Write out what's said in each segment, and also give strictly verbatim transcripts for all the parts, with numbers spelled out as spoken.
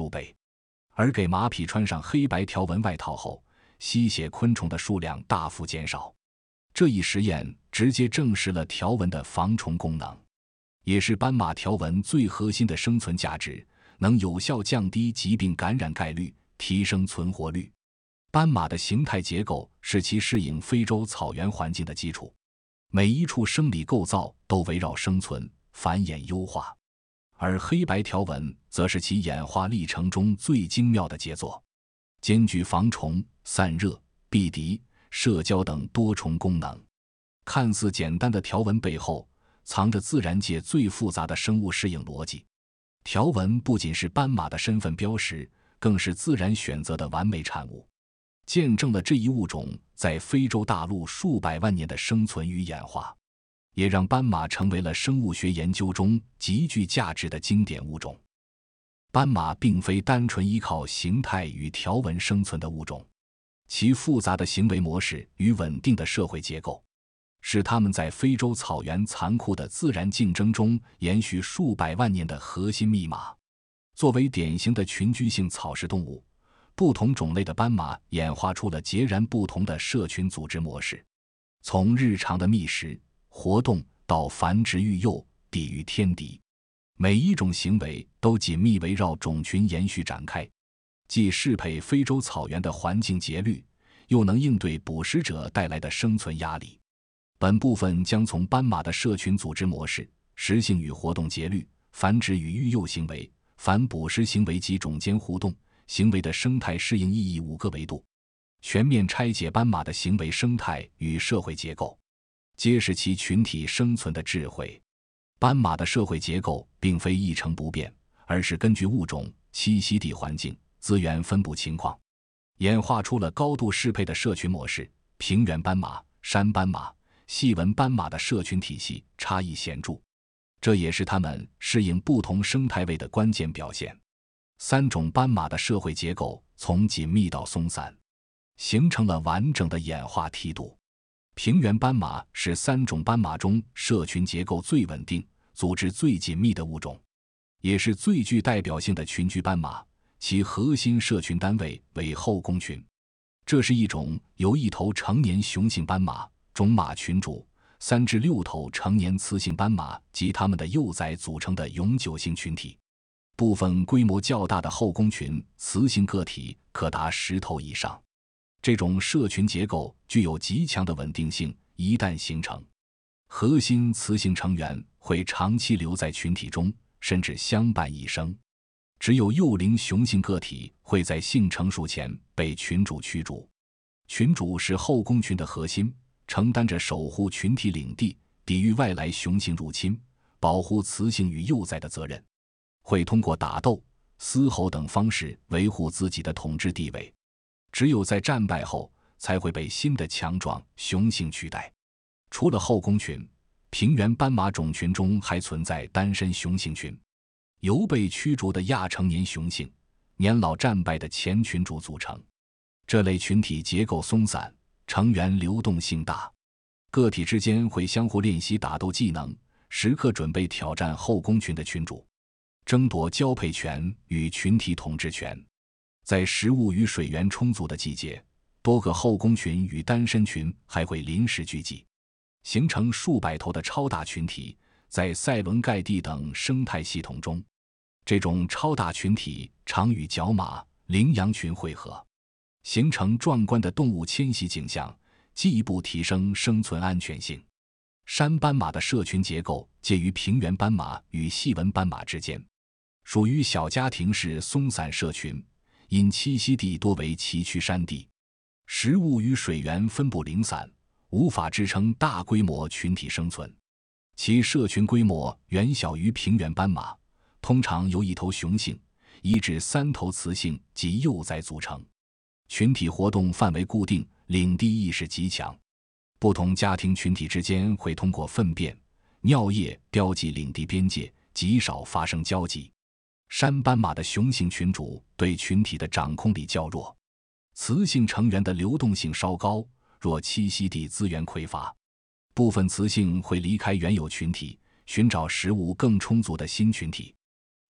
数倍。而给马匹穿上黑白条纹外套后，吸血昆虫的数量大幅减少。这一实验直接证实了条纹的防虫功能，也是斑马条纹最核心的生存价值，能有效降低疾病感染概率，提升存活率。斑马的形态结构是其适应非洲草原环境的基础，每一处生理构造都围绕生存、繁衍优化，而黑白条纹则是其演化历程中最精妙的杰作，兼具防虫、散热、避敌、社交等多重功能。看似简单的条纹背后，藏着自然界最复杂的生物适应逻辑。条纹不仅是斑马的身份标识，更是自然选择的完美产物，见证了这一物种在非洲大陆数百万年的生存与演化，也让斑马成为了生物学研究中极具价值的经典物种。斑马并非单纯依靠形态与条纹生存的物种，其复杂的行为模式与稳定的社会结构，是它们在非洲草原残酷的自然竞争中延续数百万年的核心密码。作为典型的群居性草食动物，不同种类的斑马演化出了截然不同的社群组织模式，从日常的觅食、活动到繁殖育幼、抵御天敌，每一种行为都紧密围绕种群延续展开，既适配非洲草原的环境节律，又能应对捕食者带来的生存压力。本部分将从斑马的社群组织模式、食性与活动节律、繁殖与育幼行为、反捕食行为及种间互动行为的生态适应意义五个维度，全面拆解斑马的行为生态与社会结构，揭示其群体生存的智慧。斑马的社会结构并非一成不变，而是根据物种、栖息地环境、资源分布情况，演化出了高度适配的社群模式。平原斑马、山斑马、细纹斑马的社群体系差异显著，这也是它们适应不同生态位的关键表现。三种斑马的社会结构从紧密到松散，形成了完整的演化梯度。平原斑马是三种斑马中社群结构最稳定、组织最紧密的物种，也是最具代表性的群居斑马，其核心社群单位为后宫群。这是一种由一头成年雄性斑马、种马群主、三至六头成年雌性斑马及它们的幼崽组成的永久性群体。部分规模较大的后宫群雌性个体可达十头以上。这种社群结构具有极强的稳定性，一旦形成，核心雌性成员会长期留在群体中，甚至相伴一生。只有幼龄雄性个体会在性成熟前被群主驱逐。群主是后宫群的核心，承担着守护群体领地、抵御外来雄性入侵、保护雌性与幼崽的责任，会通过打斗、嘶吼等方式维护自己的统治地位。只有在战败后，才会被新的强壮雄性取代。除了后宫群，平原斑马种群中还存在单身雄性群，由被驱逐的亚成年雄性、年老战败的前群主组成。这类群体结构松散，成员流动性大，个体之间会相互练习打斗技能，时刻准备挑战后宫群的群主，争夺交配权与群体统治权。在食物与水源充足的季节，多个后宫群与单身群还会临时聚集，形成数百头的超大群体。在塞伦盖蒂等生态系统中，这种超大群体常与角马、羚羊群汇合，形成壮观的动物迁徙景象，进一步提升生存安全性。山斑马的社群结构介于平原斑马与细纹斑马之间，属于小家庭式松散社群，因栖息地多为崎岖山地，食物与水源分布零散，无法支撑大规模群体生存。其社群规模远小于平原斑马，通常由一头雄性、一至三头雌性及幼崽组成。群体活动范围固定，领地意识极强。不同家庭群体之间会通过粪便、尿液标记领地边界，极少发生交集。山斑马的雄性群主对群体的掌控力较弱，雌性成员的流动性稍高，若栖息地资源匮乏，部分雌性会离开原有群体，寻找食物更充足的新群体。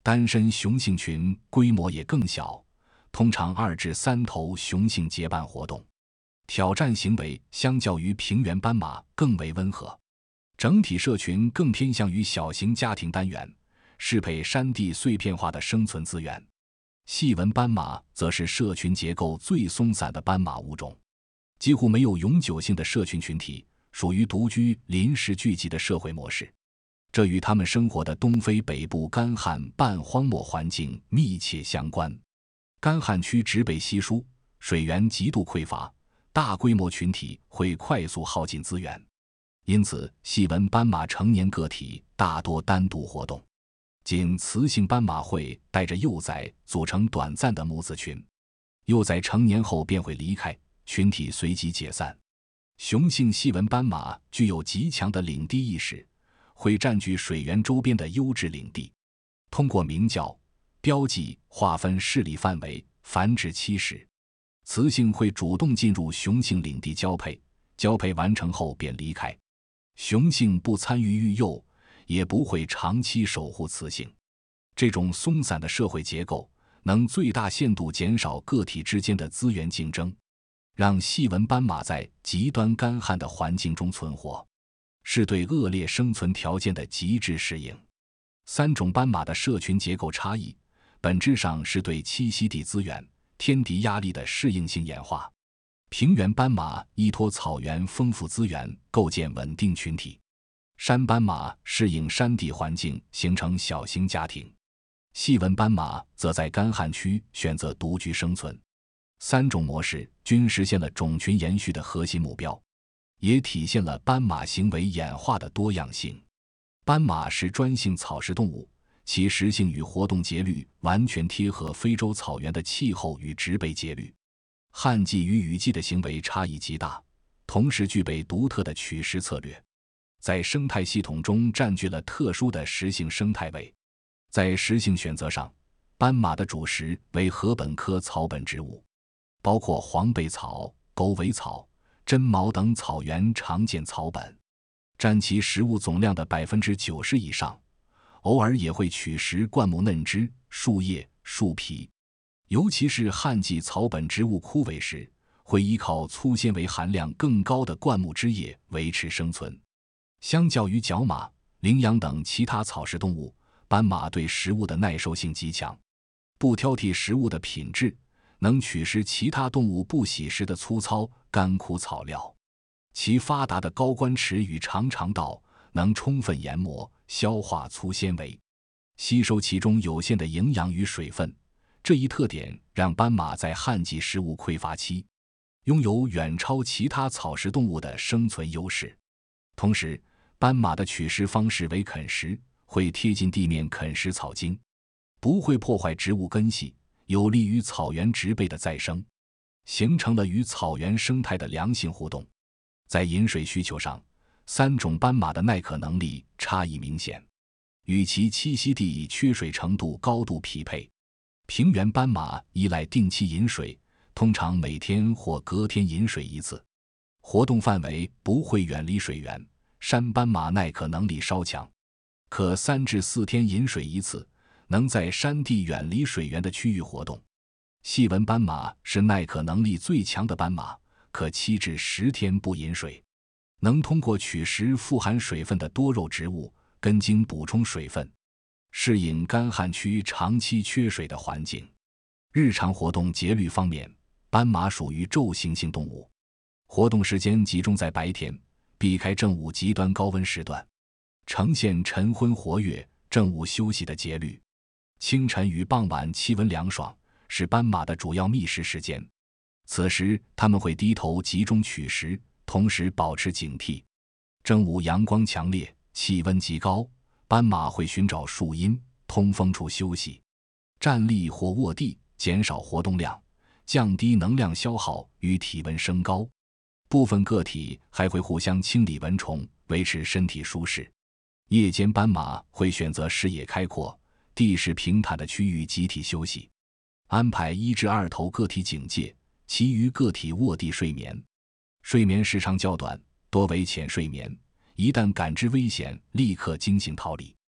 单身雄性群规模也更小，通常二至三头雄性结伴活动。挑战行为相较于平原斑马更为温和，整体社群更偏向于小型家庭单元，适配山地碎片化的生存资源。细纹斑马则是社群结构最松散的斑马物种，几乎没有永久性的社群群体，属于独居临时聚集的社会模式。这与它们生活的东非北部干旱半荒漠环境密切相关。干旱区植被稀疏，水源极度匮乏，大规模群体会快速耗尽资源，因此细纹斑马成年个体大多单独活动。仅雌性斑马会带着幼崽组成短暂的母子群，幼崽成年后便会离开，群体随即解散。雄性细纹斑马具有极强的领地意识，会占据水源周边的优质领地，通过鸣叫、标记划分势力范围，繁殖期时，雌性会主动进入雄性领地交配，交配完成后便离开。雄性不参与育幼，也不会长期守护雌性。这种松散的社会结构能最大限度减少个体之间的资源竞争，让细纹斑马在极端干旱的环境中存活，是对恶劣生存条件的极致适应。三种斑马的社群结构差异，本质上是对栖息地资源、天敌压力的适应性演化。平原斑马依托草原丰富资源构建稳定群体，山斑马适应山地环境形成小型家庭，细纹斑马则在干旱区选择独居生存。三种模式均实现了种群延续的核心目标，也体现了斑马行为演化的多样性。斑马是专性草食动物，其食性与活动节律完全贴合非洲草原的气候与植被节律。旱季与雨季的行为差异极大，同时具备独特的取食策略，在生态系统中占据了特殊的食性生态位。在食性选择上，斑马的主食为禾本科草本植物，包括黄背草、狗尾草、针毛等草原常见草本，占其食物总量的 百分之九十 以上，偶尔也会取食灌木嫩枝、树叶、树皮。尤其是旱季草本植物枯萎时，会依靠粗纤维含量更高的灌木枝叶维持生存。相较于角马、羚羊等其他草食动物，斑马对食物的耐受性极强，不挑剔食物的品质，能取食其他动物不喜食的粗糙干枯草料。其发达的高关齿与长肠道能充分研磨、消化粗纤维，吸收其中有限的营养与水分。这一特点让斑马在旱季食物匮乏期拥有远超其他草食动物的生存优势。同时，斑马的取食方式为啃食，会贴近地面啃食草茎，不会破坏植物根系，有利于草原植被的再生，形成了与草原生态的良性互动。在饮水需求上，三种斑马的耐渴能力差异明显，与其栖息地缺水程度高度匹配。平原斑马依赖定期饮水，通常每天或隔天饮水一次，活动范围不会远离水源。山斑马耐渴能力稍强，可三至四天饮水一次，能在山地远离水源的区域活动。细纹斑马是耐渴能力最强的斑马，可七至十天不饮水，能通过取食富含水分的多肉植物根茎补充水分，适应干旱区长期缺水的环境。日常活动节律方面，斑马属于昼行性动物，活动时间集中在白天，避开正午极端高温时段，呈现晨昏活跃、正午休息的节律。清晨与傍晚气温凉爽，是斑马的主要觅食时间。此时它们会低头集中取食，同时保持警惕。正午阳光强烈，气温极高，斑马会寻找树荫、通风处休息，站立或卧地，减少活动量，降低能量消耗与体温升高。部分个体还会互相清理蚊虫，维持身体舒适。夜间斑马会选择视野开阔、地势平坦的区域集体休息，安排一至二头个体警戒，其余个体卧地睡眠。睡眠时长较短，多为浅睡眠，一旦感知危险，立刻惊醒逃离。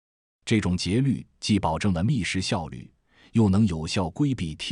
这种节律既保证了觅食效率，又能有效规避天